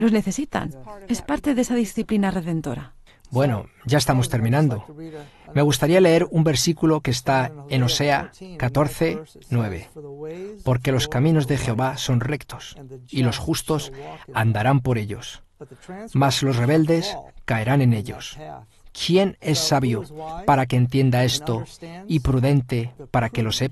Los necesitan. Es parte de esa disciplina redentora. Bueno, ya estamos terminando. Me gustaría leer un versículo que está en Osea 14, 9. Porque los caminos de Jehová son rectos, y los justos andarán por ellos. Mas los rebeldes caerán en ellos. ¿Quién es sabio para que entienda esto y prudente para que lo sepa?